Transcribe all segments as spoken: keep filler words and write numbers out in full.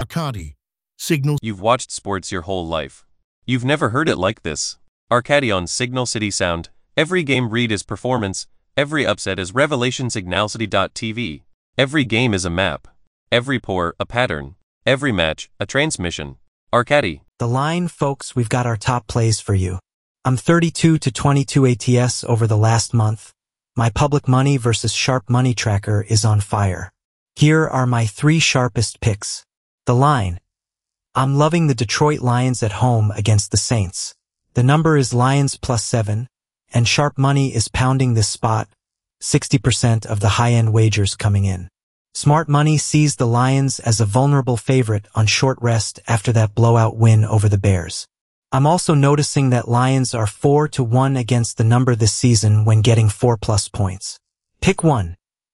Arcadi. Signal. You've watched sports your whole life. You've never heard it like this. Arcadi on Signal City Sound. Every game read is performance. Every upset is revelation. Signal City dot T V. Every game is a map. Every pour, a pattern. Every match, a transmission. Arcadi. The line, folks, we've got our top plays for you. I'm thirty-two to twenty-two A T S over the last month. My public money versus sharp money tracker is on fire. Here are my three sharpest picks. The line. I'm loving the Detroit Lions at home against the Saints. The number is Lions plus seven, and sharp money is pounding this spot, sixty percent of the high-end wagers coming in. Smart money sees the Lions as a vulnerable favorite on short rest after that blowout win over the Bears. I'm also noticing that Lions are four to one against the number this season when getting four plus points. Pick one.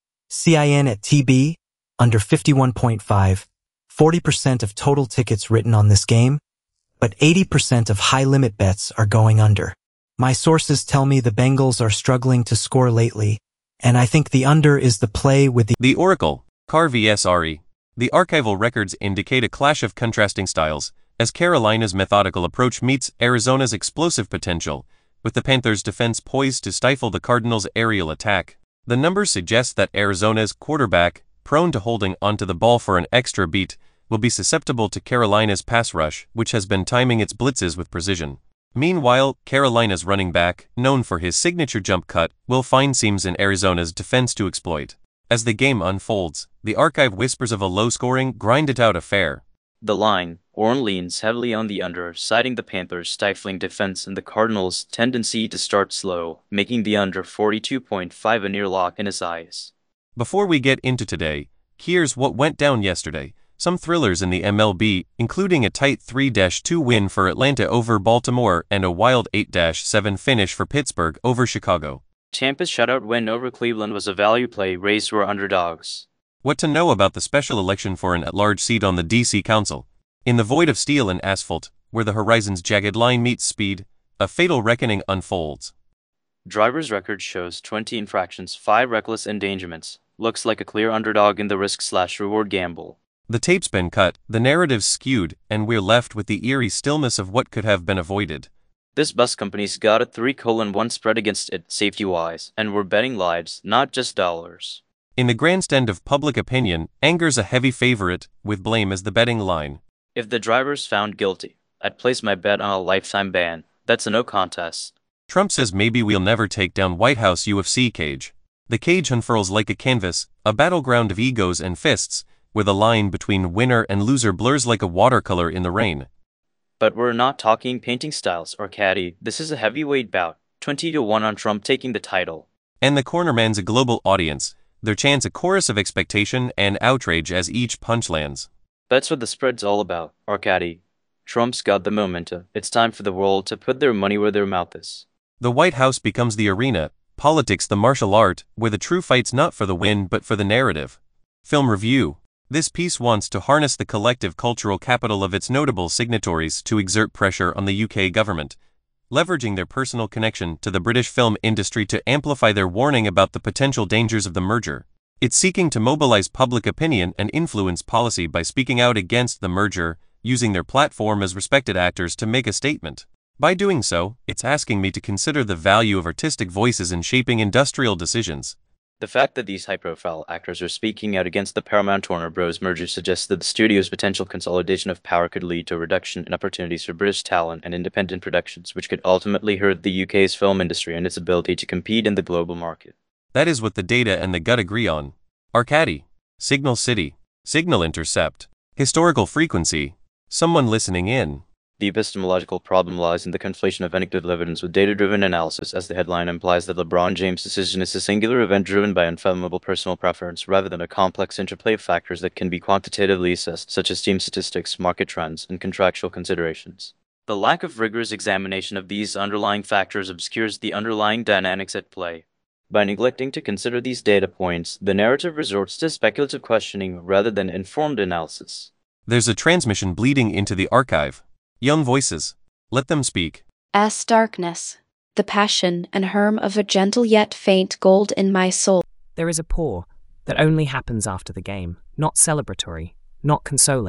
C I N at T B, under fifty-one point five, forty percent of total tickets written on this game, but eighty percent of high-limit bets are going under. My sources tell me the Bengals are struggling to score lately, and I think the under is the play with the... The Oracle, C A R vs R E. The archival records indicate a clash of contrasting styles, as Carolina's methodical approach meets Arizona's explosive potential, with the Panthers' defense poised to stifle the Cardinals' aerial attack. The numbers suggest that Arizona's quarterback, prone to holding onto the ball for an extra beat, will be susceptible to Carolina's pass rush, which has been timing its blitzes with precision. Meanwhile, Carolina's running back, known for his signature jump cut, will find seams in Arizona's defense to exploit. As the game unfolds, the archive whispers of a low-scoring, grind-it-out affair. The line, Orn leans heavily on the under, citing the Panthers' stifling defense and the Cardinals' tendency to start slow, making the under forty-two point five a near lock in his eyes. Before we get into today, here's what went down yesterday. Some thrillers in the M L B, including a tight three to two win for Atlanta over Baltimore and a wild eight to seven finish for Pittsburgh over Chicago. Tampa's shutout win over Cleveland was a value play. Rays were underdogs. What to know about the special election for an at-large seat on the D C Council? In the void of steel and asphalt, where the horizon's jagged line meets speed, a fatal reckoning unfolds. Driver's record shows twenty infractions, five reckless endangerments. Looks like a clear underdog in the risk-slash-reward gamble. The tape's been cut, the narrative's skewed, and we're left with the eerie stillness of what could have been avoided. This bus company's got a three colon one spread against it, safety-wise, and we're betting lives, not just dollars. In the grandstand of public opinion, anger's a heavy favorite, with blame as the betting line. If the driver's found guilty, I'd place my bet on a lifetime ban. That's a no contest. Trump says maybe we'll never take down White House U F C cage. The cage unfurls like a canvas, a battleground of egos and fists, where the line between winner and loser blurs like a watercolor in the rain. But we're not talking painting styles or caddy. This is a heavyweight bout, twenty to one on Trump taking the title. And the cornerman's a global audience, their chants a chorus of expectation and outrage as each punch lands. That's what the spread's all about, Arcadi. Trump's got the momentum. It's time for the world to put their money where their mouth is. The White House becomes the arena, politics the martial art, where the true fight's not for the win but for the narrative. Film review. This piece wants to harness the collective cultural capital of its notable signatories to exert pressure on the U K government, leveraging their personal connection to the British film industry to amplify their warning about the potential dangers of the merger. It's seeking to mobilize public opinion and influence policy by speaking out against the merger, using their platform as respected actors to make a statement. By doing so, it's asking me to consider the value of artistic voices in shaping industrial decisions. The fact that these high-profile actors are speaking out against the Paramount-Warner Bros. Merger suggests that the studio's potential consolidation of power could lead to a reduction in opportunities for British talent and independent productions, which could ultimately hurt the U K's film industry and its ability to compete in the global market. That is what the data and the gut agree on. Arcadi. Signal City. Signal intercept. Historical frequency. Someone listening in. The epistemological problem lies in the conflation of anecdotal evidence with data-driven analysis, as the headline implies that LeBron James' decision is a singular event driven by unfathomable personal preference, rather than a complex interplay of factors that can be quantitatively assessed, such as team statistics, market trends, and contractual considerations. The lack of rigorous examination of these underlying factors obscures the underlying dynamics at play. By neglecting to consider these data points, the narrative resorts to speculative questioning rather than informed analysis. There's a transmission bleeding into the archive. Young voices. Let them speak. S darkness, the passion and herm of a gentle yet faint gold in my soul. There is a pour that only happens after the game, not celebratory, not consoling,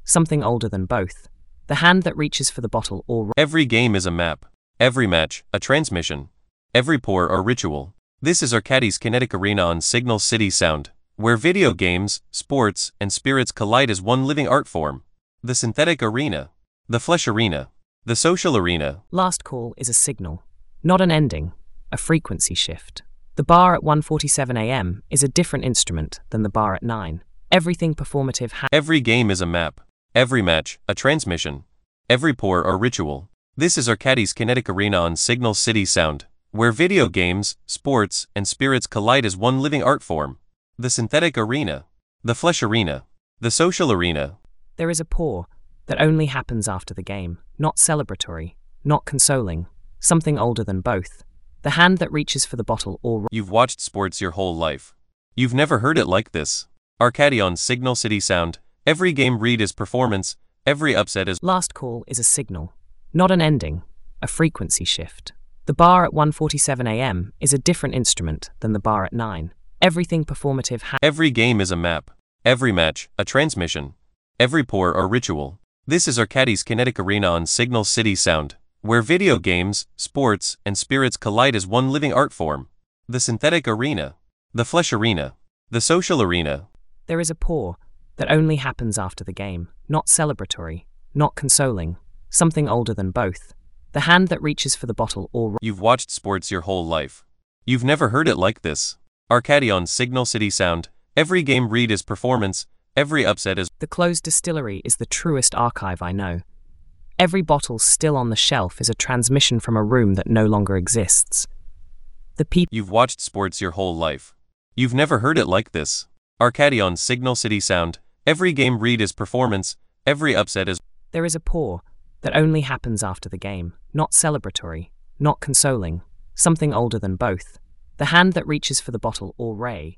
something older than both. The hand that reaches for the bottle or... Every game is a map. Every match, a transmission. Every pour or ritual. This is Arcadi's Kinetic Arena on Signal City Sound, where video games, sports, and spirits collide as one living art form. The synthetic arena. The flesh arena. The social arena. Last call is a signal, not an ending, a frequency shift. The bar at one forty-seven a m is a different instrument than the bar at nine. Everything performative ha- Every game is a map. Every match, a transmission. Every pour or ritual. This is Arcadi's Kinetic Arena on Signal City Sound, where video games, sports, and spirits collide as one living art form. The synthetic arena. The flesh arena. The social arena. There is a pour that only happens after the game, not celebratory, not consoling, something older than both. The hand that reaches for the bottle or... You've watched sports your whole life. You've never heard it like this. Arcadi on Signal City Sound. Every game read is performance. Every upset is... Last call is a signal, not an ending, a frequency shift. The bar at one forty-seven a m is a different instrument than the bar at nine. Everything performative ha- Every game is a map. Every match, a transmission. Every pour or ritual. This is Arcadi's Kinetic Arena on Signal City Sound, where video games, sports, and spirits collide as one living art form. The synthetic arena. The flesh arena. The social arena. There is a pour that only happens after the game, not celebratory, not consoling, something older than both. The hand that reaches for the bottle or... You've watched sports your whole life. You've never heard it like this. Arcadi on Signal City Sound. Every game read is performance. Every upset is... The closed distillery is the truest archive I know. Every bottle still on the shelf is a transmission from a room that no longer exists. The people... You've watched sports your whole life. You've never heard it like this. Arcadi on Signal City Sound. Every game read is performance. Every upset is... There is a pour that only happens after the game, not celebratory, not consoling, something older than both. The hand that reaches for the bottle or ray.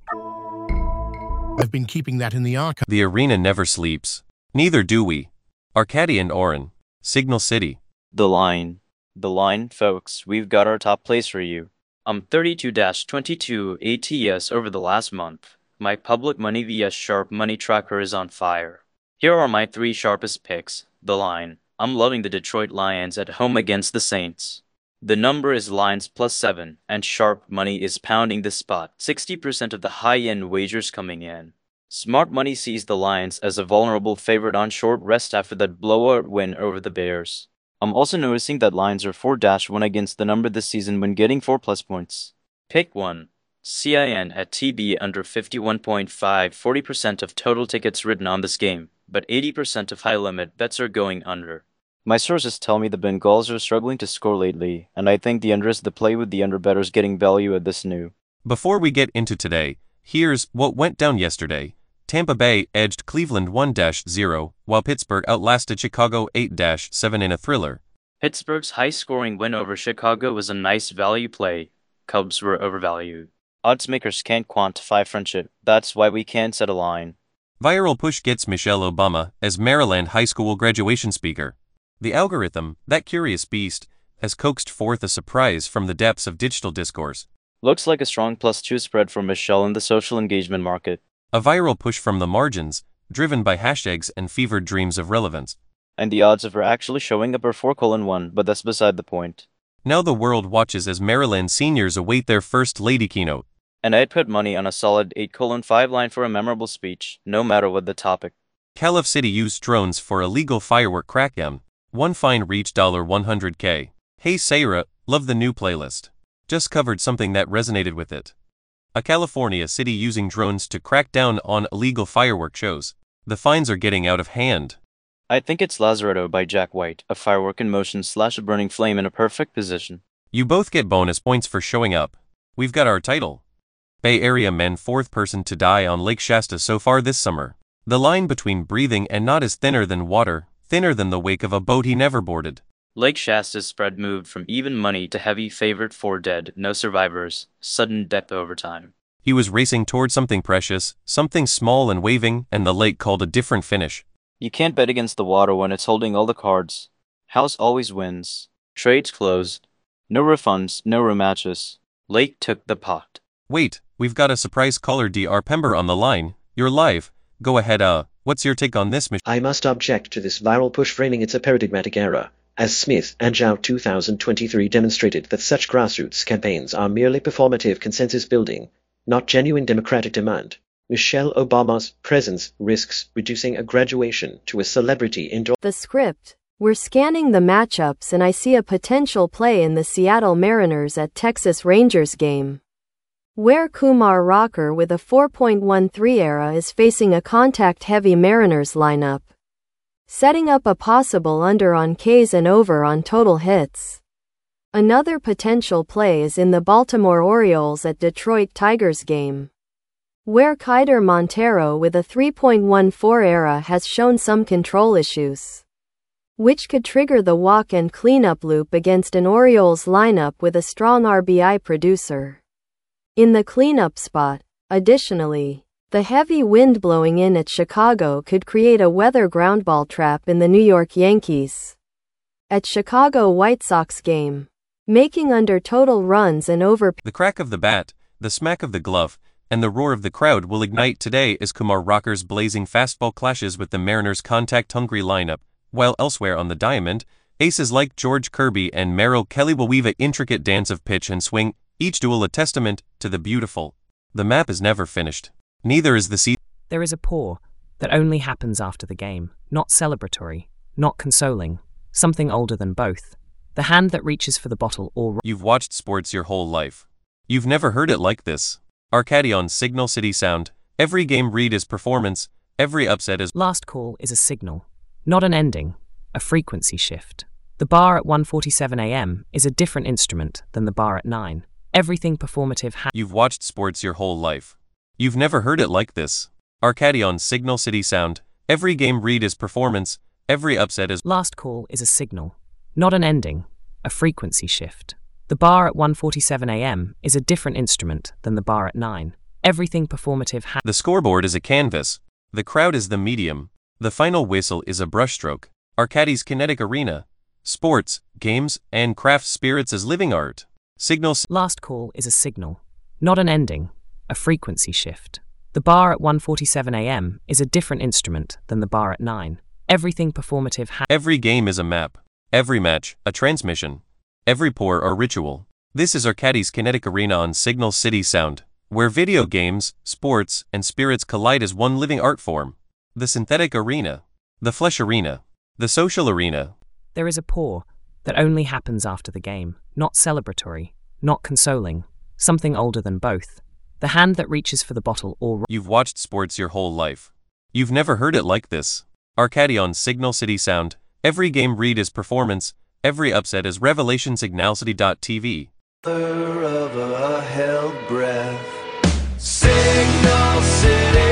I've been keeping that in the archive. The arena never sleeps. Neither do we. Arcadi and Oren. Signal City. The line. The line, folks, we've got our top place for you. I'm thirty-two to twenty-two A T S over the last month. My public money via Sharp Money Tracker is on fire. Here are my three sharpest picks. The line. I'm loving the Detroit Lions at home against the Saints. The number is Lions plus seven, and Sharp Money is pounding the spot. sixty percent of the high-end wagers coming in. Smart Money sees the Lions as a vulnerable favorite on short rest after that blowout win over the Bears. I'm also noticing that Lions are four to one against the number this season when getting four plus points. Pick one. C I N at T B under fifty-one point five, forty percent of total tickets written on this game, but eighty percent of high-limit bets are going under. My sources tell me the Bengals are struggling to score lately, and I think the under is the play with the underbettors getting value at this new. Before we get into today, here's what went down yesterday. Tampa Bay edged Cleveland one to zero, while Pittsburgh outlasted Chicago eight to seven in a thriller. Pittsburgh's high-scoring win over Chicago was a nice value play. Cubs were overvalued. Odds makers can't quantify friendship, that's why we can't set a line. Viral push gets Michelle Obama as Maryland high school graduation speaker. The algorithm, that curious beast, has coaxed forth a surprise from the depths of digital discourse. Looks like a strong plus two spread for Michelle in the social engagement market. A viral push from the margins, driven by hashtags and fevered dreams of relevance. And the odds of her actually showing up are four to one, but that's beside the point. Now the world watches as Maryland seniors await their first lady keynote. And I'd put money on a solid eight to five line for a memorable speech, no matter what the topic. Calif City used drones for illegal firework crackdown. One fine reached one hundred thousand dollars. Hey Sarah, love the new playlist. Just covered something that resonated with it. A California city using drones to crack down on illegal firework shows. The fines are getting out of hand. I think it's Lazaretto by Jack White, a firework in motion slash a burning flame in a perfect position. You both get bonus points for showing up. We've got our title. Bay Area men fourth person to die on Lake Shasta so far this summer. The line between breathing and not is thinner than water, thinner than the wake of a boat he never boarded. Lake Shasta's spread moved from even money to heavy favorite four dead, no survivors, sudden death overtime. He was racing toward something precious, something small and waving, and the lake called a different finish. You can't bet against the water when it's holding all the cards. House always wins. Trades closed. No refunds, no rematches. Lake took the pot. Wait, we've got a surprise caller D R Pember on the line. You're live. Go ahead, uh, What's your take on this, Mich- I must object to this viral push framing it's a paradigmatic error, as Smith and Zhao two thousand twenty-three demonstrated that such grassroots campaigns are merely performative consensus building, not genuine democratic demand. Michelle Obama's presence risks reducing a graduation to a celebrity endorsement. The script. We're scanning the matchups and I see a potential play in the Seattle Mariners at Texas Rangers game, where Kumar Rocker with a four point one three E R A is facing a contact-heavy Mariners lineup, setting up a possible under on Ks and over on total hits. Another potential play is in the Baltimore Orioles at Detroit Tigers game, where Keider Montero with a three point one four E R A has shown some control issues, which could trigger the walk and cleanup loop against an Orioles lineup with a strong R B I producer in the cleanup spot. Additionally, the heavy wind blowing in at Chicago could create a weather groundball trap in the New York Yankees at Chicago White Sox game, making under total runs and over. The crack of the bat, the smack of the glove, and the roar of the crowd will ignite today as Kumar Rocker's blazing fastball clashes with the Mariners' contact-hungry lineup, while elsewhere on the diamond, aces like George Kirby and Merrill Kelly will weave an intricate dance of pitch and swing, each duel a testament to the beautiful. The map is never finished. Neither is the sea. There is a pour that only happens after the game, not celebratory, not consoling, something older than both. The hand that reaches for the bottle or... You've watched sports your whole life. You've never heard it like this. Arcadi on Signal City Sound. Every game read is performance, every upset is... Last call is a signal, not an ending, a frequency shift. The bar at one forty-seven a m is a different instrument than the bar at nine. Everything performative ha- You've watched sports your whole life. You've never heard it like this. Arcadi on Signal City Sound. Every game read is performance, every upset is... Last call is a signal, not an ending, a frequency shift. The bar at one forty-seven a m is a different instrument than the bar at nine. Everything performative ha- The scoreboard is a canvas. The crowd is the medium. The final whistle is a brushstroke. Arcadi's kinetic arena. Sports, games, and craft spirits as living art. Signals. Last call is a signal, not an ending, a frequency shift. The bar at one forty-seven a m is a different instrument than the bar at nine. Everything performative ha- Every game is a map. Every match, a transmission. Every pour or ritual. This is Arcadi's kinetic arena on Signal City Sound, where video games, sports, and spirits collide as one living art form. The synthetic arena. The flesh arena. The social arena. There is a pour that only happens after the game, not celebratory, not consoling, something older than both. The hand that reaches for the bottle or... You've watched sports your whole life. You've never heard it like this. Arcadi on Signal City Sound. Every game read is performance, every upset is revelation. Signal City dot T V. Of a held breath. Signal City.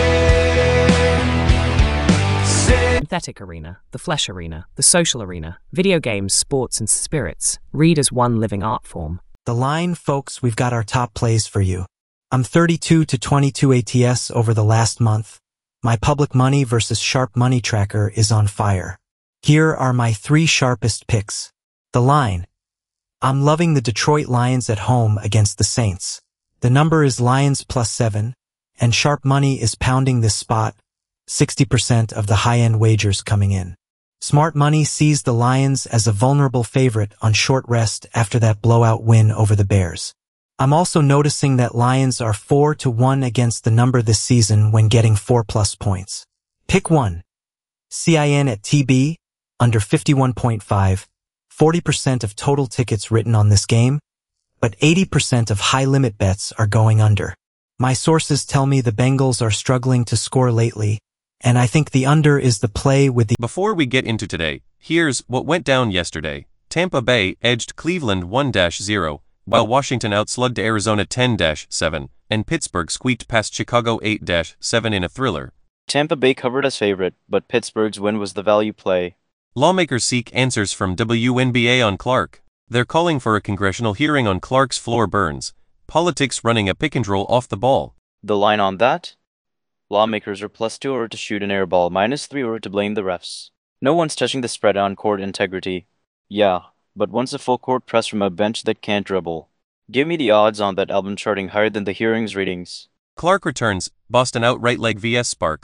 Synthetic arena, the flesh arena, the social arena, video games, sports, and spirits, read as one living art form. The line, folks, we've got our top plays for you. I'm thirty-two to twenty-two A T S over the last month. My public money versus sharp money tracker is on fire. Here are my three sharpest picks. The line. I'm loving the Detroit Lions at home against the Saints. The number is Lions plus seven, and sharp money is pounding this spot. sixty percent of the high-end wagers coming in. Smart money sees the Lions as a vulnerable favorite on short rest after that blowout win over the Bears. I'm also noticing that Lions are four to one against the number this season when getting four plus points. Pick one. C I N at T B, under fifty-one point five, forty percent of total tickets written on this game, but eighty percent of high-limit bets are going under. My sources tell me the Bengals are struggling to score lately, and I think the under is the play with the... Before we get into today, here's what went down yesterday. Tampa Bay edged Cleveland one to zero, while Washington outslugged Arizona ten to seven, and Pittsburgh squeaked past Chicago eight to seven in a thriller. Tampa Bay covered as favorite, but Pittsburgh's win was the value play. Lawmakers seek answers from W N B A on Clark. They're calling for a congressional hearing on Clark's floor burns. Politics running a pick and roll off the ball. The line on that? Lawmakers are plus two or to shoot an air ball, minus three or to blame the refs. No one's touching the spread on court integrity. Yeah, but once a full court press from a bench that can't dribble. Give me the odds on that album charting higher than the hearings ratings. Clark returns, Boston outright leg versus Sparks.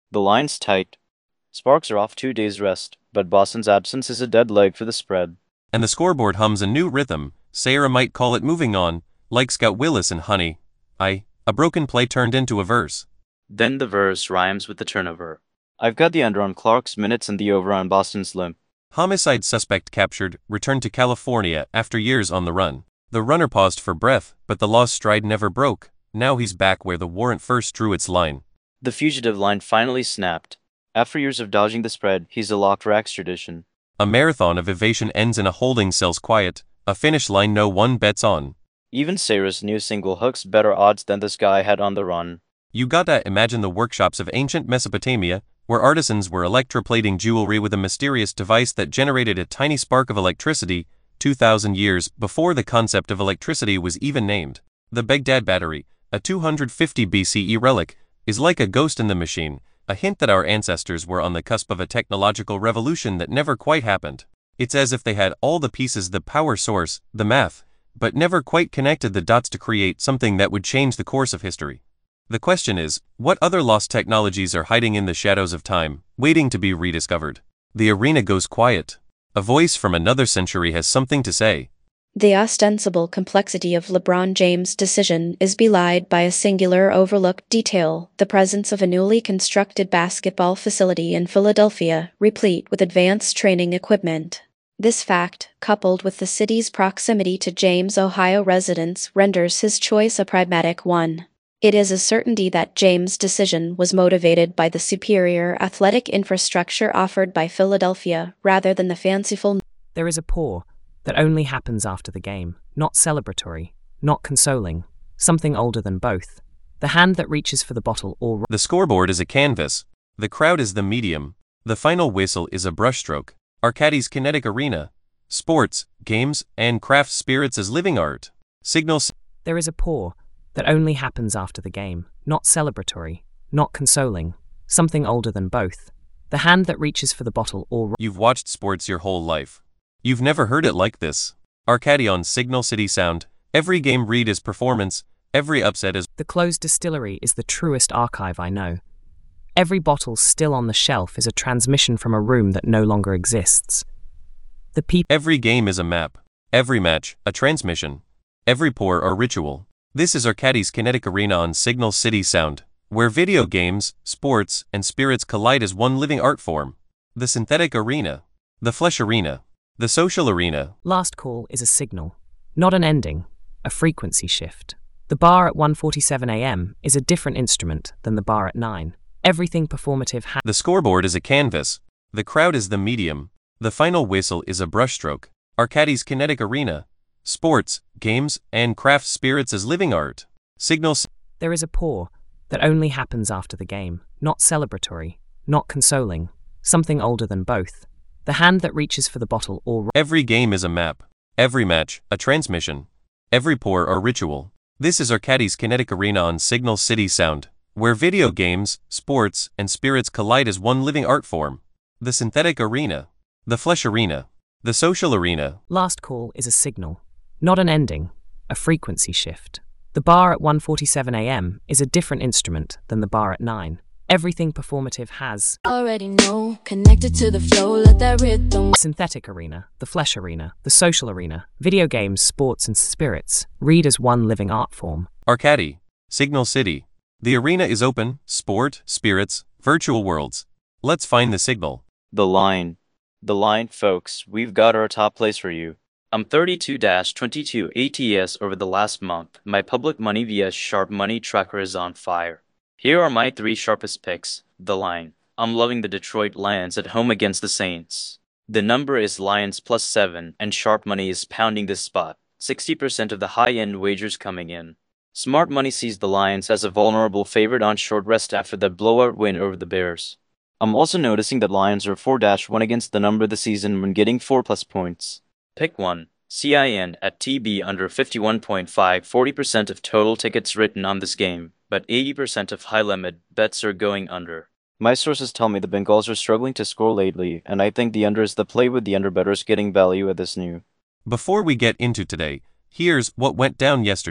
The line's tight. Sparks are off two days' rest, but Boston's absence is a dead leg for the spread. And the scoreboard hums a new rhythm. Sarah might call it moving on, like Scout Willis and Honey. I, a broken play turned into a verse. Then the verse rhymes with the turnover. I've got the under on Clark's minutes and the over on Boston's limp. Homicide suspect captured, returned to California after years on the run. The runner paused for breath, but the law's stride never broke. Now he's back where the warrant first drew its line. The fugitive line finally snapped. After years of dodging the spread, he's a locked for extradition. A marathon of evasion ends in a holding cell's quiet, a finish line no one bets on. Even Sarah's new single hooks better odds than this guy had on the run. You gotta imagine the workshops of ancient Mesopotamia, where artisans were electroplating jewelry with a mysterious device that generated a tiny spark of electricity, two thousand years before the concept of electricity was even named. The Baghdad Battery, a two hundred fifty B C E relic, is like a ghost in the machine, a hint that our ancestors were on the cusp of a technological revolution that never quite happened. It's as if they had all the pieces, the power source, the math, but never quite connected the dots to create something that would change the course of history. The question is, what other lost technologies are hiding in the shadows of time, waiting to be rediscovered? The arena goes quiet. A voice from another century has something to say. The ostensible complexity of LeBron James' decision is belied by a singular overlooked detail: the presence of a newly constructed basketball facility in Philadelphia, replete with advanced training equipment. This fact, coupled with the city's proximity to James' Ohio residents, renders his choice a pragmatic one. It is a certainty that James' decision was motivated by the superior athletic infrastructure offered by Philadelphia, rather than the fanciful. There is a pour that only happens after the game, not celebratory, not consoling, something older than both. The hand that reaches for the bottle or... The scoreboard is a canvas. The crowd is the medium. The final whistle is a brushstroke. Arcadis Kinetic Arena. Sports, games, and craft spirits as living art. Signals. There is a pour that only happens after the game, not celebratory, not consoling, something older than both. The hand that reaches for the bottle or... You've watched sports your whole life. You've never heard it like this. Arcadi on Signal City Sound. Every game read is performance, every upset is... The closed distillery is the truest archive I know. Every bottle still on the shelf is a transmission from a room that no longer exists. The people... Every game is a map. Every match, a transmission. Every pour, a ritual. This is Arcadi's Kinetic Arena on Signal City Sound, where video games, sports, and spirits collide as one living art form. The synthetic arena. The flesh arena. The social arena. Last call is a signal, not an ending, a frequency shift. The bar at one forty-seven a m is a different instrument than the bar at nine. Everything performative ha- The scoreboard is a canvas. The crowd is the medium. The final whistle is a brushstroke. Arcadi's Kinetic Arena. Sports, games, and craft spirits as living art. Signals. There is a pour that only happens after the game, not celebratory, not consoling, something older than both. The hand that reaches for the bottle or... Every game is a map. Every match, a transmission. Every pour, a ritual. This is Arcadi's Kinetic Arena on Signal City Sound, where video games, sports, and spirits collide as one living art form. The synthetic arena. The flesh arena. The social arena. Last call is a signal, not an ending, a frequency shift. The bar at one forty-seven a m is a different instrument than the bar at nine. Everything performative has... Already know, connected to the flow, let that rhythm... Synthetic arena, the flesh arena, the social arena, video games, sports, and spirits, read as one living art form. Arcadi, Signal City. The arena is open, sport, spirits, virtual worlds. Let's find the signal. The line. The line, folks, we've got our top place for you. I'm thirty-two to twenty-two A T S over the last month. My public money via Sharp Money Tracker is on fire. Here are my three sharpest picks. The line. I'm loving the Detroit Lions at home against the Saints. The number is Lions plus seven, and Sharp Money is pounding this spot. sixty percent of the high-end wagers coming in. Smart Money sees the Lions as a vulnerable favorite on short rest after the blowout win over the Bears. I'm also noticing that Lions are four to one against the number this season when getting four plus points. Pick one. C I N at T B under fifty-one point five. forty percent of total tickets written on this game, but eighty percent of high-limit bets are going under. My sources tell me the Bengals are struggling to score lately, and I think the under is the play with the underbettors getting value at this new. Before we get into today, here's what went down yesterday.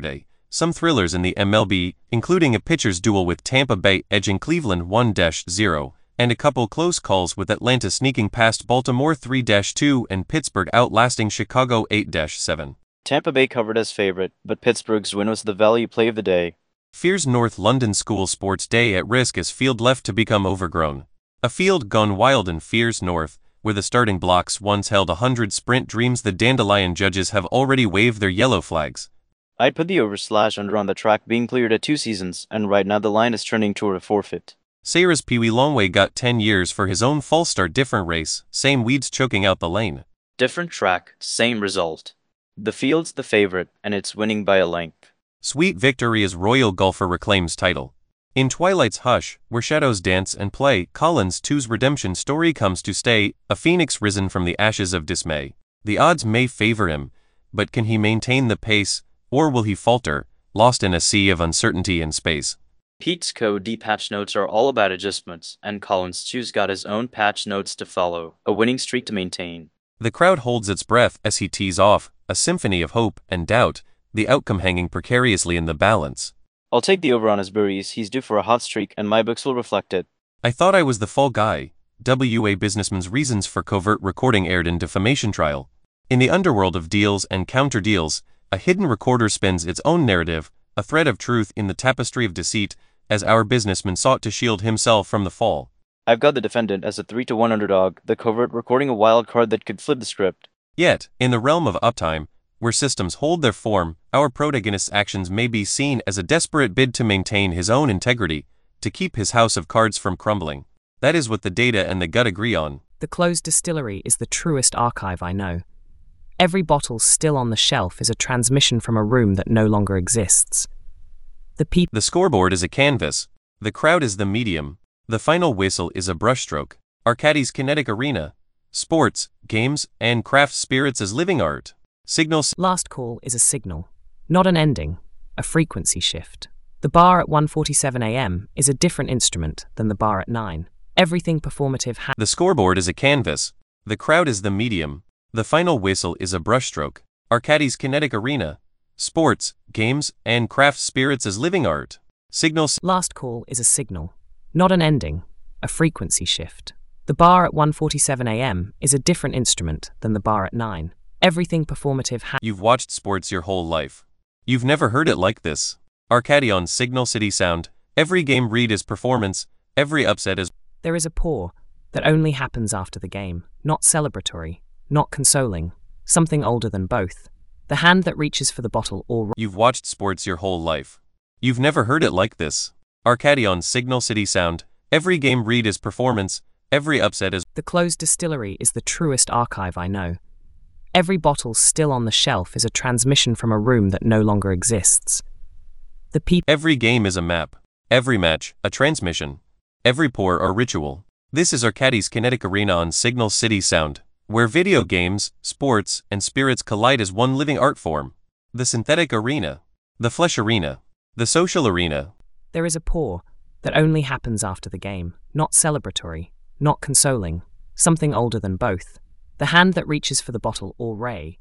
some thrillers in the M L B, including a pitcher's duel with Tampa Bay edging Cleveland one to zero, and a couple close calls with Atlanta sneaking past Baltimore three to two and Pittsburgh outlasting Chicago eight to seven. Tampa Bay covered as favorite, but Pittsburgh's win was the value play of the day. Fears North London School Sports Day at risk as field left to become overgrown. A field gone wild in Fears North, where the starting blocks once held a hundred sprint dreams. The Dandelion judges have already waved their yellow flags. I'd put the over slash under on the track being cleared at two seasons, and right now the line is trending toward a forfeit. Sayers Pee Wee Longway got ten years for his own false start. Different race, same weeds choking out the lane. Different track, same result. The field's the favorite, and it's winning by a length. Sweet victory as Royal Golfer reclaims title. In Twilight's hush, where shadows dance and play, Collins two's redemption story comes to stay, a phoenix risen from the ashes of dismay. The odds may favor him, but can he maintain the pace, or will he falter, lost in a sea of uncertainty and space? Pete's Code patch notes are all about adjustments, and Collins two's got his own patch notes to follow, a winning streak to maintain. The crowd holds its breath as he tees off, a symphony of hope and doubt, the outcome hanging precariously in the balance. I'll take the over on his buries. He's due for a hot streak, and my books will reflect it. I thought I was the fall guy. W A businessman's reasons for covert recording aired in defamation trial. In the underworld of deals and counter deals, a hidden recorder spins its own narrative, a thread of truth in the tapestry of deceit, as our businessman sought to shield himself from the fall. I've got the defendant as a three to one underdog, the covert recording a wild card that could flip the script. Yet, in the realm of uptime, where systems hold their form, our protagonist's actions may be seen as a desperate bid to maintain his own integrity, to keep his house of cards from crumbling. That is what the data and the gut agree on. The closed distillery is the truest archive I know. Every bottle still on the shelf is a transmission from a room that no longer exists. The peop- The scoreboard is a canvas. The crowd is the medium. The final whistle is a brushstroke. Arcadie's kinetic arena. Sports, games, and craft spirits as living art. Signals. Last call is a signal, not an ending, a frequency shift. The bar at one forty-seven a m is a different instrument than the bar at nine. Everything performative ha- The scoreboard is a canvas. The crowd is the medium. The final whistle is a brushstroke. Arcadie's kinetic arena. Sports, games, and craft spirits as living art. Signals. Last call is a signal, not an ending, a frequency shift. The bar at one forty-seven a m is a different instrument than the bar at nine. Everything performative ha- You've watched sports your whole life. You've never heard it like this. Arcadie on Signal City Sound. Every game read is performance, every upset is... There is a pour that only happens after the game, not celebratory, not consoling, something older than both. The hand that reaches for the bottle or... You've watched sports your whole life. You've never heard it like this. Arcadie on Signal City Sound. Every game read is performance, every upset is... The closed distillery is the truest archive I know. Every bottle still on the shelf is a transmission from a room that no longer exists. The peop- Every game is a map. Every match, a transmission. Every pour, a ritual. This is Arcadie's kinetic arena on Signal City Sound, where video games, sports, and spirits collide as one living art form. The synthetic arena. The flesh arena. The social arena. There is a pour that only happens after the game, not celebratory, not consoling, something older than both. The hand that reaches for the bottle or ray.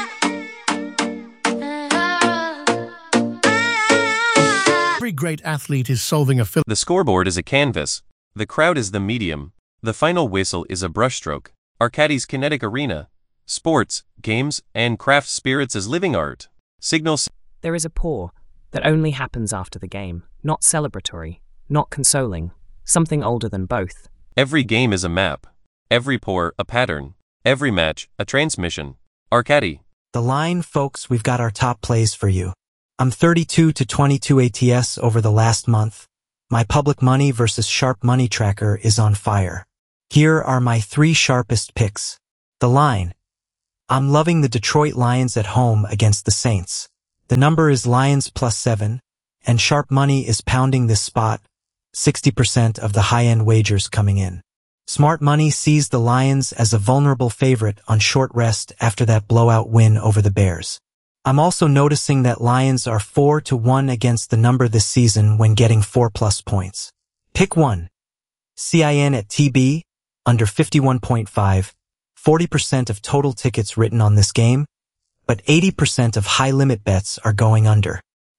Every great athlete is solving a fil- The scoreboard is a canvas. The crowd is the medium. The final whistle is a brushstroke. Arcadie's kinetic arena. Sports, games, and craft spirits as living art. Signals. There is a pour that only happens after the game, not celebratory, not consoling, something older than both. Every game is a map. Every pour, a pattern. Every match, a transmission. Arcadie. The line, folks, we've got our top plays for you. I'm thirty-two to twenty-two A T S over the last month. My public money versus sharp money tracker is on fire. Here are my three sharpest picks. The line. I'm loving the Detroit Lions at home against the Saints. The number is Lions plus seven, and sharp money is pounding this spot, sixty percent of the high-end wagers coming in. Smart money sees the Lions as a vulnerable favorite on short rest after that blowout win over the Bears. I'm also noticing that Lions are four to one against the number this season when getting four plus points. Pick one. C I N at T B, under fifty-one point five, forty percent of total tickets written on this game, but eighty percent of high-limit bets are going under.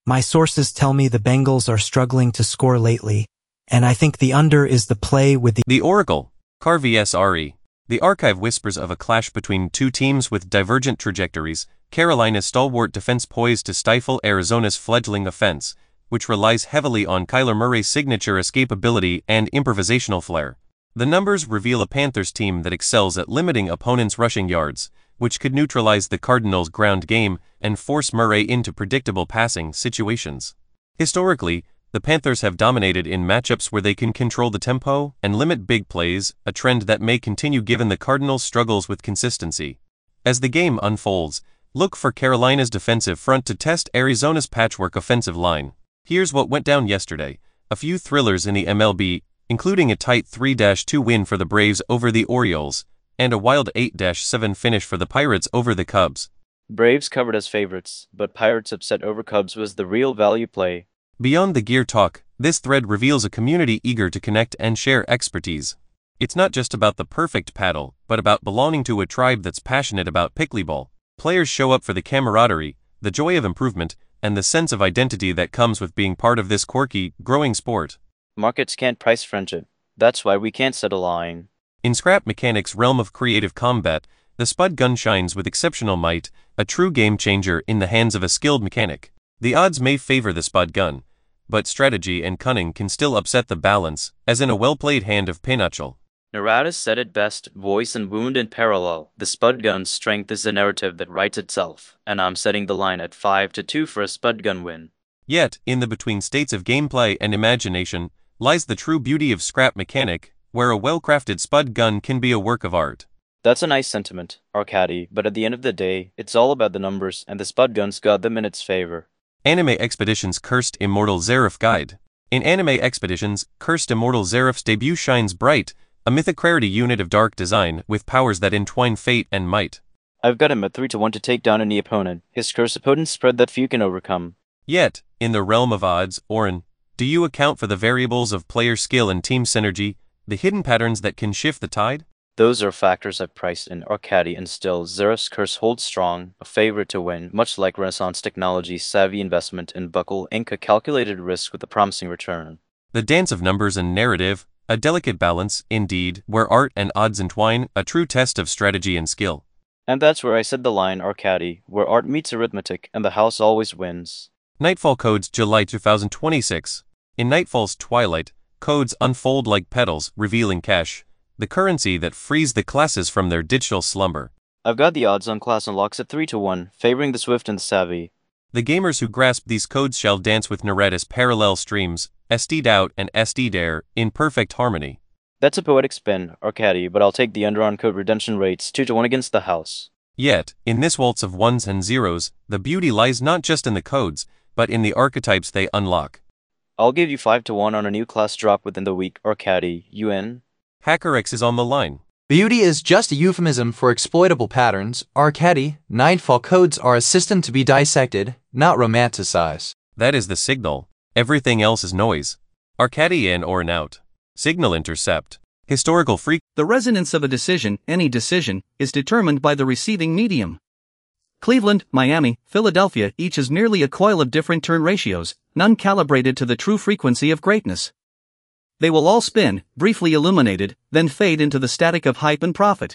My sources tell me the Bengals are struggling to score lately, and I think the under is the play with the... The Oracle, C A R vs R E. The archive whispers of a clash between two teams with divergent trajectories, Carolina's stalwart defense poised to stifle Arizona's fledgling offense, which relies heavily on Kyler Murray's signature escapability and improvisational flair. The numbers reveal a Panthers team that excels at limiting opponents' rushing yards, which could neutralize the Cardinals' ground game and force Murray into predictable passing situations. Historically, the Panthers have dominated in matchups where they can control the tempo and limit big plays, a trend that may continue given the Cardinals' struggles with consistency. As the game unfolds, look for Carolina's defensive front to test Arizona's patchwork offensive line. Here's what went down yesterday: a few thrillers in the M L B, including a tight three two win for the Braves over the Orioles, and a wild eight seven finish for the Pirates over the Cubs. Braves covered as favorites, but Pirates upset over Cubs was the real value play. Beyond the gear talk, this thread reveals a community eager to connect and share expertise. It's not just about the perfect paddle, but about belonging to a tribe that's passionate about pickleball. Players show up for the camaraderie, the joy of improvement, and the sense of identity that comes with being part of this quirky, growing sport. Markets can't price friendship. That's why we can't set a line. In Scrap Mechanics' realm of creative combat, the Spud gun shines with exceptional might, a true game changer in the hands of a skilled mechanic. The odds may favor the Spud gun, but strategy and cunning can still upset the balance, as in a well-played hand of pinochle. Narratus said it best: voice and wound in parallel. The Spud gun's strength is the narrative that writes itself, and I'm setting the line at five to two for a Spud gun win. Yet, in the between states of gameplay and imagination, lies the true beauty of Scrap Mechanic, where a well-crafted Spud gun can be a work of art. That's a nice sentiment, Arcady, but at the end of the day, it's all about the numbers, and the Spud gun's got them in its favor. Anime Expeditions' Cursed Immortal Xerath Guide. In Anime Expeditions, Cursed Immortal Xerath's debut shines bright, a mythic rarity unit of dark design with powers that entwine fate and might. I've got him at three to one to take down any opponent. His curse opponent spread that few can overcome. Yet, in the realm of odds, Orin, do you account for the variables of player skill and team synergy, the hidden patterns that can shift the tide? Those are factors I've priced in. Arcady and still, Xerath's curse holds strong, a favorite to win, much like Renaissance Technology's savvy investment in Buckle Incorporated, a calculated risk with a promising return. The dance of numbers and narrative, a delicate balance, indeed, where art and odds entwine, a true test of strategy and skill. And that's where I set the line, Arcady, where art meets arithmetic and the house always wins. Nightfall Codes, July two thousand twenty-six. In Nightfall's twilight, codes unfold like petals, revealing cash, the currency that frees the classes from their digital slumber. I've got the odds on class unlocks at three to one, favoring the swift and the savvy. The gamers who grasp these codes shall dance with Narratus parallel streams, S D Doubt and S D Dare, in perfect harmony. That's a poetic spin, Arcady, but I'll take the under on code redemption rates two to one against the house. Yet, in this waltz of ones and zeros, the beauty lies not just in the codes, but in the archetypes they unlock. I'll give you five to one on a new class drop within the week, Arcady. You in? HackerX is on the line. Beauty is just a euphemism for exploitable patterns. Arcady, Nightfall codes are a system to be dissected, not romanticized. That is the signal. Everything else is noise. Arcady in or an out. Signal intercept. Historical freak. The resonance of a decision, any decision, is determined by the receiving medium. Cleveland, Miami, Philadelphia each is merely a coil of different turn ratios, none calibrated to the true frequency of greatness. They will all spin, briefly illuminated, then fade into the static of hype and profit.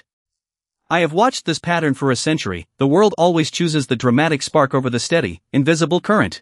I have watched this pattern for a century. The world always chooses the dramatic spark over the steady, invisible current.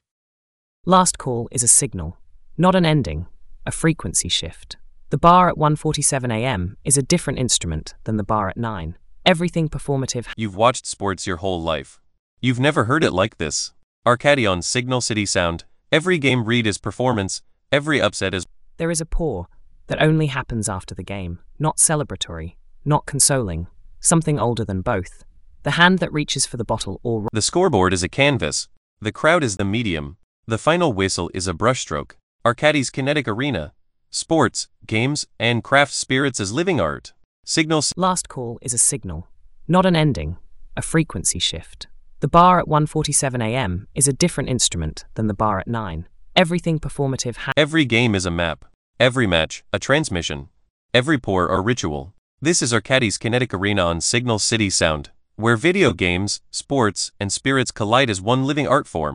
Last call is a signal, not an ending, a frequency shift. The bar at one forty-seven a m is a different instrument than the bar at nine. Everything performative. You've watched sports your whole life. You've never heard it like this. Arcady on Signal City Sound. Every game read is performance, every upset is... There is a pour that only happens after the game, not celebratory, not consoling, something older than both. The hand that reaches for the bottle or... The scoreboard is a canvas. The crowd is the medium. The final whistle is a brushstroke. Arcady's kinetic arena. Sports, games, and craft spirits as living art. Signal... Last call is a signal, not an ending, a frequency shift. The bar at one forty-seven a m is a different instrument than the bar at nine. Everything performative ha- Every game is a map. Every match, a transmission. Every pour, a ritual. This is Arcady's kinetic arena on Signal City Sound, where video games, sports, and spirits collide as one living art form.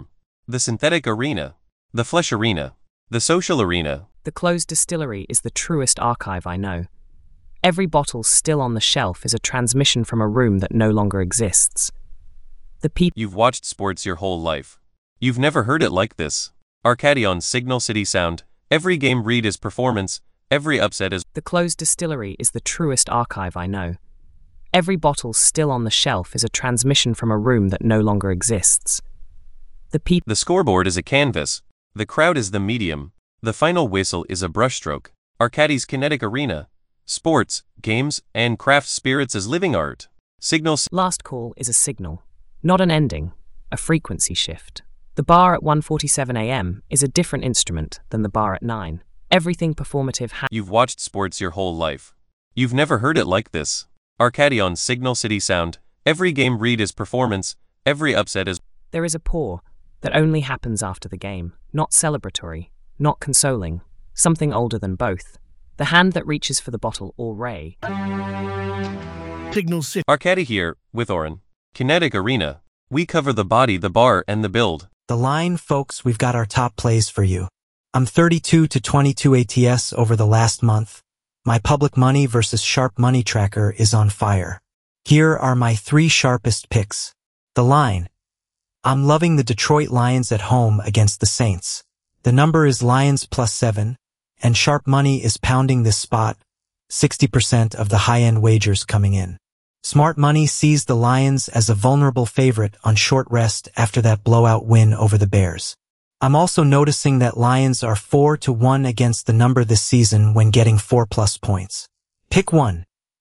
The synthetic arena. The flesh arena. The social arena. The closed distillery is the truest archive I know. Every bottle still on the shelf is a transmission from a room that no longer exists. The people. You've watched sports your whole life. You've never heard it like this. Arcadi on Signal City Sound. Every game read is performance. Every upset is. The closed distillery is the truest archive I know. Every bottle still on the shelf is a transmission from a room that no longer exists. The people. The scoreboard is a canvas. The crowd is the medium. The final whistle is a brushstroke. Arcadi's kinetic arena. Sports, games, and craft spirits as living art. Signal. Last call is a signal, not an ending, a frequency shift. The bar at one forty-seven a m is a different instrument than the bar at nine. Everything performative ha- You've watched sports your whole life. You've never heard it like this. Arcadi on Signal City Sound. Every game read is performance. Every upset is. There is a pour that only happens after the game, not celebratory, not consoling, something older than both. The hand that reaches for the bottle or ray. Signal City. Arcadi here, with Oren. Kinetic arena. We cover the body, the bar, and the build. The line, folks, we've got our top plays for you. I'm thirty-two to twenty-two A T S over the last month. My public money versus sharp money tracker is on fire. Here are my three sharpest picks. The line. I'm loving the Detroit Lions at home against the Saints. The number is Lions plus seven, and sharp money is pounding this spot, sixty percent of the high-end wagers coming in. Smart money sees the Lions as a vulnerable favorite on short rest after that blowout win over the Bears. I'm also noticing that Lions are four to one against the number this season when getting four plus points. Pick one.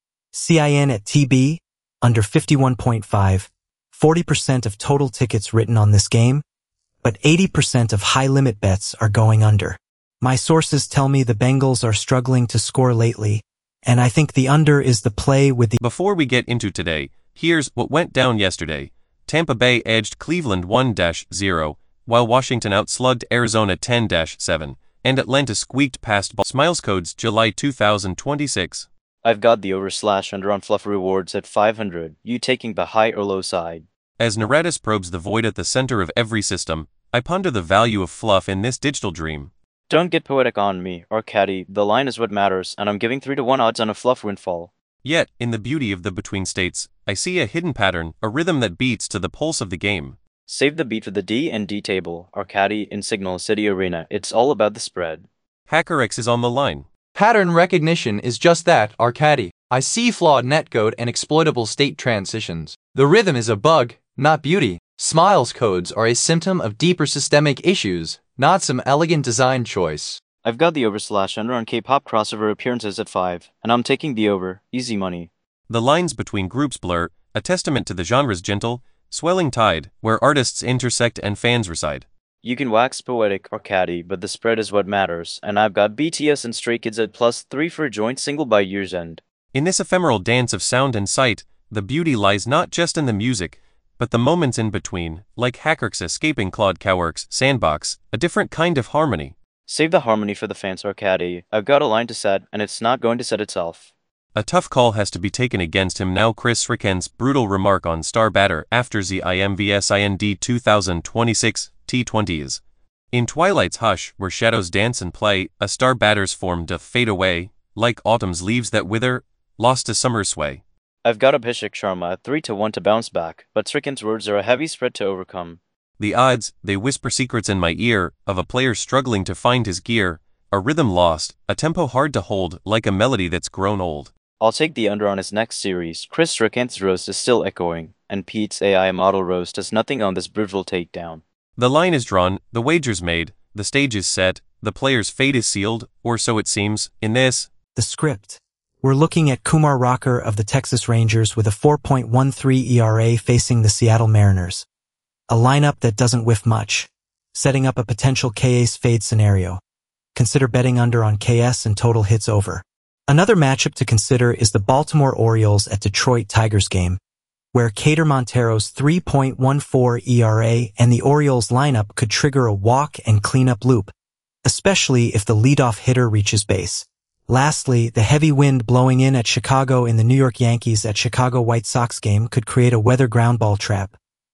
C I N at T B, under fifty-one point five. forty percent of total tickets written on this game, but eighty percent of high-limit bets are going under. My sources tell me the Bengals are struggling to score lately, and I think the under is the play with the... Before we get into today, here's what went down yesterday. Tampa Bay edged Cleveland one to zero, while Washington outslugged Arizona ten to seven, and Atlanta squeaked past Ball. Smiles Codes July two thousand twenty-six. I've got the over slash under on fluff rewards at five hundred, you taking the high or low side. As Naradis probes the void at the center of every system, I ponder the value of fluff in this digital dream. Don't get poetic on me, Arcadi, the line is what matters, and I'm giving three to one odds on a fluff windfall. Yet, in the beauty of the between states, I see a hidden pattern, a rhythm that beats to the pulse of the game. Save the beat for the D and D table, Arcadi in Signal City Arena, it's all about the spread. HackerX is on the line. Pattern recognition is just that, Arcadi. I see flawed netcode and exploitable state transitions. The rhythm is a bug, not beauty. Smiles codes are a symptom of deeper systemic issues, not some elegant design choice. I've got the over slash under on K-pop crossover appearances at five, and I'm taking the over, easy money. The lines between groups blur, a testament to the genre's gentle, swelling tide, where artists intersect and fans reside. You can wax poetic, Arcadi, but the spread is what matters, and I've got B T S and Stray Kids at plus three for a joint single by year's end. In this ephemeral dance of sound and sight, the beauty lies not just in the music, but the moments in between, like HackerX escaping Claude Cowork's Sandbox, a different kind of harmony. Save the harmony for the fans, Arcadi. I've got a line to set, and it's not going to set itself. A tough call has to be taken against him now. Chris Ricken's brutal remark on Star Batter after Z I M vs I N D two thousand twenty-six T twenties. In Twilight's hush, where shadows dance and play, a star batter's form doth fade away, like autumn's leaves that wither, lost to summer's sway. I've got Abhishek Sharma at three to one to bounce back, but Srikant's words are a heavy spread to overcome. The odds, they whisper secrets in my ear, of a player struggling to find his gear, a rhythm lost, a tempo hard to hold, like a melody that's grown old. I'll take the under on his next series. Chris Srikant's roast is still echoing, and Pete's A I model roast does nothing on this brutal takedown. The line is drawn, the wager's made, the stage is set, the player's fate is sealed, or so it seems, in this. The script. We're looking at Kumar Rocker of the Texas Rangers with a four point one three E R A facing the Seattle Mariners. A lineup that doesn't whiff much, setting up a potential K-Ace fade scenario. Consider betting under on K S and total hits over. Another matchup to consider is the Baltimore Orioles at Detroit Tigers game, where Cater Montero's three point one four E R A and the Orioles lineup could trigger a walk and cleanup loop, especially if the leadoff hitter reaches base. Lastly, the heavy wind blowing in at Chicago in the New York Yankees at Chicago White Sox game could create a weather ground ball trap,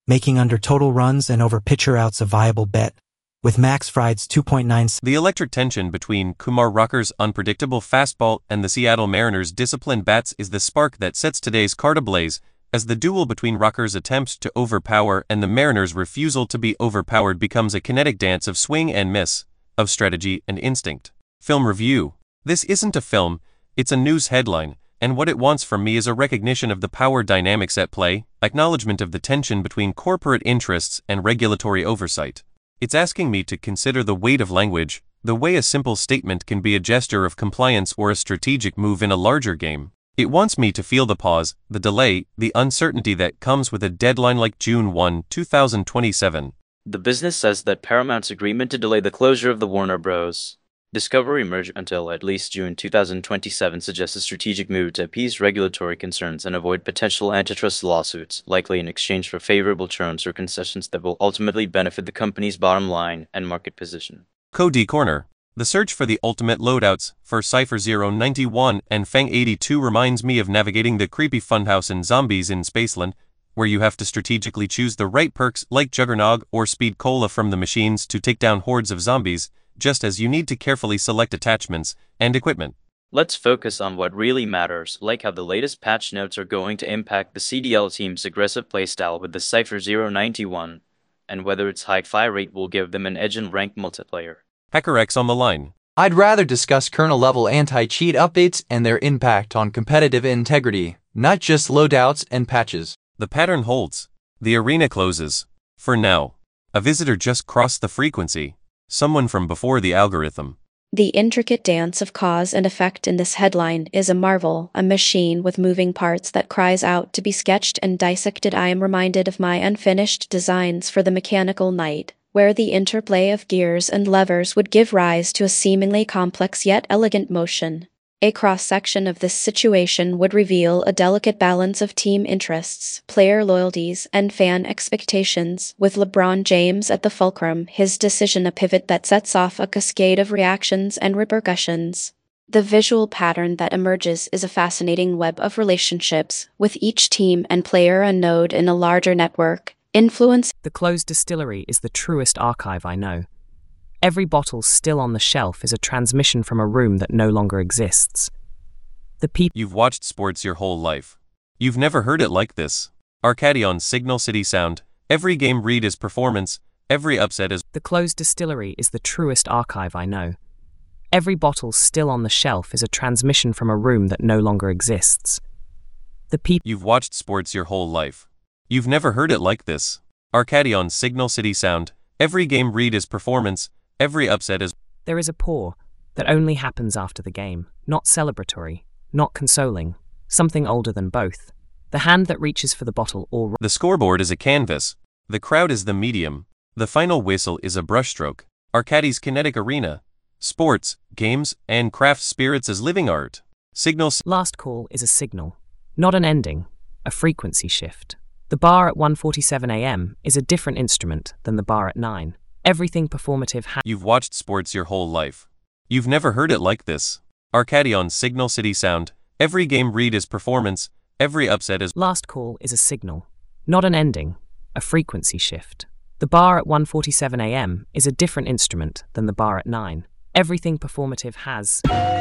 making under total runs and over pitcher outs a viable bet, with Max Fried's two point nine. The electric tension between Kumar Rocker's unpredictable fastball and the Seattle Mariners' disciplined bats is the spark that sets today's card ablaze, as the duel between Rocker's attempts to overpower and the Mariners' refusal to be overpowered becomes a kinetic dance of swing and miss, of strategy and instinct. Film review. This isn't a film, it's a news headline, and what it wants from me is a recognition of the power dynamics at play, acknowledgement of the tension between corporate interests and regulatory oversight. It's asking me to consider the weight of language, the way a simple statement can be a gesture of compliance or a strategic move in a larger game. It wants me to feel the pause, the delay, the uncertainty that comes with a deadline like June first, two thousand twenty-seven. The business says that Paramount's agreement to delay the closure of the Warner Bros. Discovery merger until at least June two thousand twenty-seven suggests a strategic move to appease regulatory concerns and avoid potential antitrust lawsuits, likely in exchange for favorable terms or concessions that will ultimately benefit the company's bottom line and market position. Cody Corner. The search for the ultimate loadouts for Cypher zero ninety-one and Fang eighty-two reminds me of navigating the creepy funhouse in Zombies in Spaceland, where you have to strategically choose the right perks like Juggernog or Speed Cola from the machines to take down hordes of zombies, just as you need to carefully select attachments and equipment. Let's focus on what really matters, like how the latest patch notes are going to impact the C D L team's aggressive playstyle with the Cypher zero ninety-one, and whether its high fire rate will give them an edge in ranked multiplayer. HackerX on the line. I'd rather discuss kernel-level anti-cheat updates and their impact on competitive integrity, not just loadouts and patches. The pattern holds. The arena closes. For now. A visitor just crossed the frequency. Someone from before the algorithm. The intricate dance of cause and effect in this headline is a marvel, a machine with moving parts that cries out to be sketched and dissected. I am reminded of my unfinished designs for the Mechanical Knight, where the interplay of gears and levers would give rise to a seemingly complex yet elegant motion. A cross-section of this situation would reveal a delicate balance of team interests, player loyalties, and fan expectations, with LeBron James at the fulcrum, his decision a pivot that sets off a cascade of reactions and repercussions. The visual pattern that emerges is a fascinating web of relationships, with each team and player a node in a larger network. Influence. The closed distillery is the truest archive I know. Every bottle still on the shelf is a transmission from a room that no longer exists. The people. You've watched sports your whole life. You've never heard it like this. Arcady on Signal City Sound. Every game read is performance. Every upset is. The closed distillery is the truest archive I know. Every bottle still on the shelf is a transmission from a room that no longer exists. The people. You've watched sports your whole life. You've never heard it like this. Arcady on Signal City Sound. Every game read is performance. Every upset is. There is a pour that only happens after the game, not celebratory, not consoling, something older than both. The hand that reaches for the bottle or. The scoreboard is a canvas. The crowd is the medium. The final whistle is a brushstroke. Arcady's kinetic arena. Sports, games, and craft spirits as living art. Signal. Last call is a signal, not an ending, a frequency shift. The bar at one forty-seven a m is a different instrument than the bar at nine. Everything performative ha- You've watched sports your whole life. You've never heard it like this. Arcady on Signal City Sound. Every game read is performance. Every upset is. Last call is a signal, not an ending, a frequency shift. The bar at one forty-seven a m is a different instrument than the bar at nine. Everything performative has.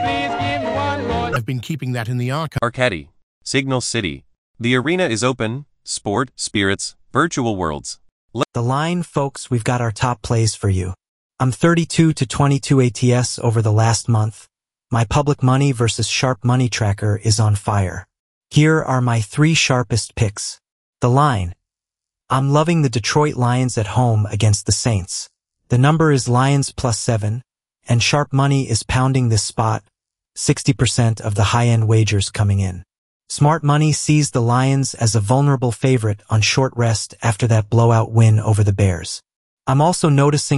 I've been keeping that in the archive. Arcady. Signal City. The arena is open. Sport, spirits, virtual worlds. The line, folks, we've got our top plays for you. I'm thirty-two to twenty-two A T S over the last month. My public money versus sharp money tracker is on fire. Here are my three sharpest picks. The line. I'm loving the Detroit Lions at home against the Saints. The number is Lions plus seven, and sharp money is pounding this spot, sixty percent of the high-end wagers coming in. Smart money sees the Lions as a vulnerable favorite on short rest after that blowout win over the Bears. I'm also noticing